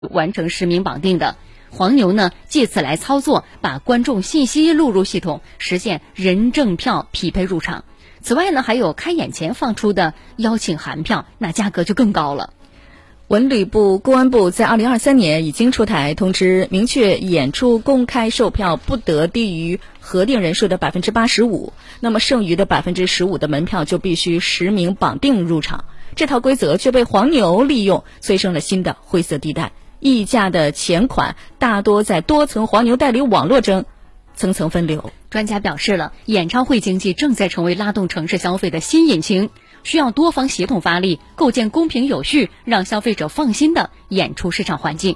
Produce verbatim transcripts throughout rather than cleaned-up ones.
完成实名绑定的。黄牛呢借此来操作，把观众信息录入系统，实现人证票匹配入场。此外呢，还有开演前放出的邀请函票，那价格就更高了。 文旅部、公安部在二零二三年已经出台通知，明确演出公开售票不得低于核定人数的百分之八十五，那么剩余的百分之十五的门票就必须实名绑定入场。这套规则却被黄牛利用，催生了新的灰色地带。溢价的钱款大多在多层黄牛代理网络中层层分流。 专家表示了，演唱会经济正在成为拉动城市消费的新引擎，需要多方协同发力，构建公平有序、让消费者放心的演出市场环境。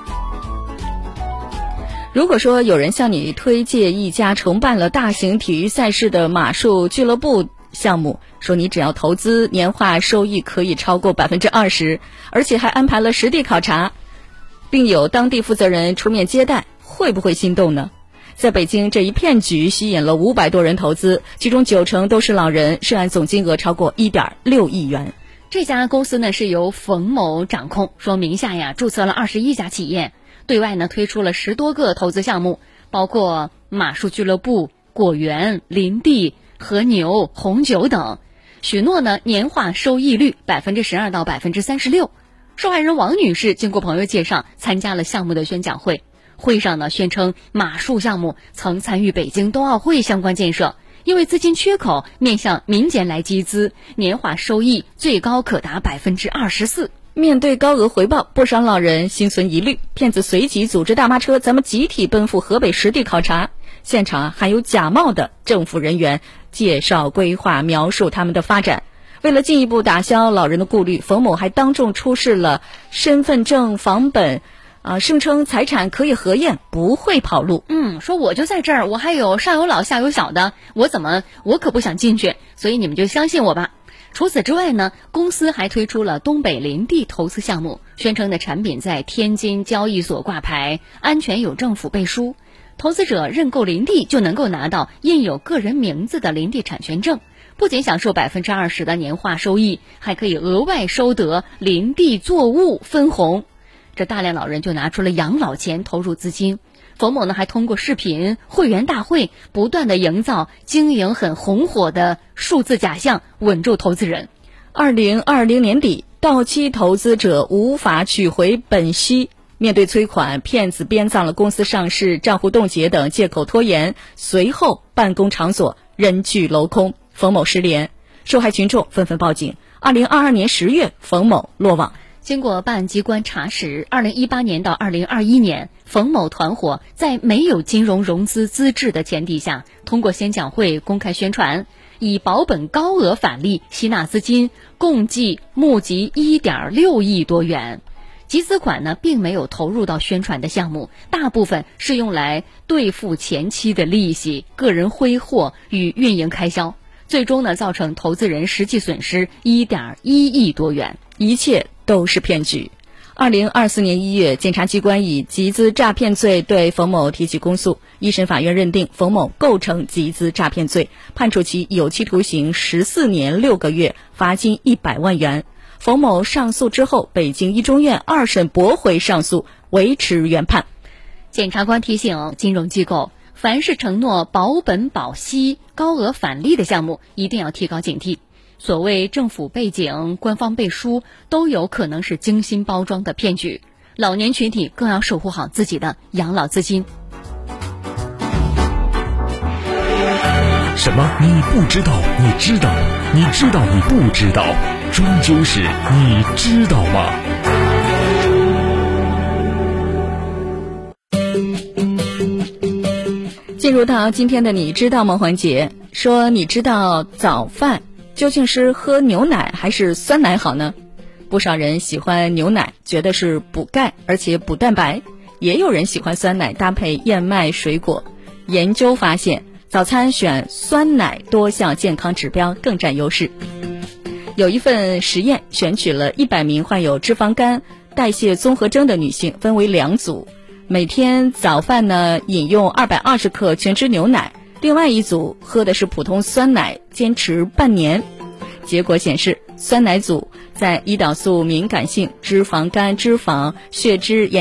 如果说有人向你推介一家承办了大型体育赛事的马术俱乐部项目，说你只要投资，年化收益可以超过百分之二十，而且还安排了实地考察，并有当地负责人出面接待，会不会心动呢？在北京，这一骗局吸引了五百多人投资，其中九成都是老人，涉案总金额超过 一点六亿元。 这家公司呢是由冯某掌控，说名下呀注册了二十一家企业，对外呢推出了十多个投资项目，包括马术俱乐部、果园、林地、和牛、红酒等，许诺呢年化收益率百分之十二到百分之三十六。受害人王女士经过朋友介绍，参加了项目的宣讲会。会上呢宣称马术项目曾参与北京冬奥会相关建设，因为资金缺口，面向民间来集资，年化收益最高可达百分之二十四。 面对高额回报，不少老人心存疑虑，骗子随即组织大巴车，咱们集体奔赴河北实地考察。现场还有假冒的政府人员介绍规划，描述他们的发展。为了进一步打消老人的顾虑，冯某还当众出示了身份证、房本，啊，声称财产可以核验，不会跑路。 嗯，说我就在这儿，我还有上有老下有小的，我怎么我可不想进去，所以你们就相信我吧。除此之外呢，公司还推出了东北林地投资项目，宣称的产品在天津交易所挂牌，安全有政府背书。投资者认购林地就能够拿到印有个人名字的林地产权证，不仅享受百分之二十的年化收益，还可以额外收得林地作物分红。这大量老人就拿出了养老钱投入资金。冯某呢还通过视频、会员大会不断的营造经营很红火的数字假象，稳住投资人。 二零二零年底，到期投资者无法取回本息，面对催款，骗子编造了公司上市、账户冻结等借口拖延，随后办公场所人去楼空，冯某失联，受害群众纷纷报警。二零二二年十月，冯某落网。 经过办案机关查实，二零一八年到二零二一年，冯某团伙在没有金融融资资质的前提下，通过宣讲会公开宣传，以保本高额返利吸纳资金，共计募集 一点六亿多元。集资款呢，并没有投入到宣传的项目，大部分是用来兑付前期的利息、个人挥霍与运营开销，最终呢，造成投资人实际损失 一点一亿多元。 一切都是骗局。二零二四年一月，检察机关以集资诈骗罪对冯某提起公诉，一审法院认定冯某构成集资诈骗罪，判处其有期徒刑十四年六个月，罚金一百万元。冯某上诉之后，北京一中院二审驳回上诉，维持原判。 检察官提醒金融机构，凡是承诺保本保息、高额返利的项目，一定要提高警惕。所谓政府背景、官方背书，都有可能是精心包装的骗局。老年群体更要守护好自己的养老资金。 什么？你不知道？你知道？你知道？你不知道？终究是你知道吗？ 进入到今天的你知道吗环节，说你知道早饭究竟是喝牛奶还是酸奶好呢？不少人喜欢牛奶，觉得是补钙而且补蛋白，也有人喜欢酸奶搭配燕麦水果。研究发现，早餐选酸奶多项健康指标更占优势。有一份实验选取了一百名患有脂肪肝、代谢综合征的女性，分为两组，每天早饭呢饮用二百二十克全脂牛奶，另外一组喝的是普通酸奶，坚持半年。结果显示， 酸奶组在胰岛素敏感性、脂肪肝、脂肪、血脂